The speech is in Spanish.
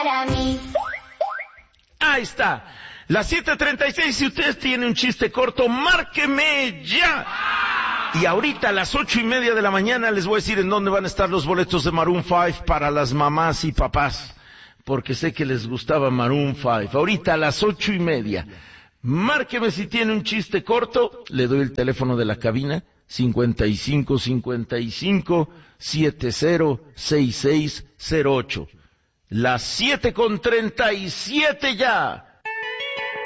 Para mí. Ahí está. Las 7:36, si usted tiene un chiste corto, márqueme ya. Y ahorita a las 8:30 de la mañana les voy a decir en dónde van a estar los boletos de Maroon 5 para las mamás y papás. Porque sé que les gustaba Maroon 5. Ahorita a las 8:30. Márqueme si tiene un chiste corto. Le doy el teléfono de la cabina. 5555-706608. Las 7:37 ya.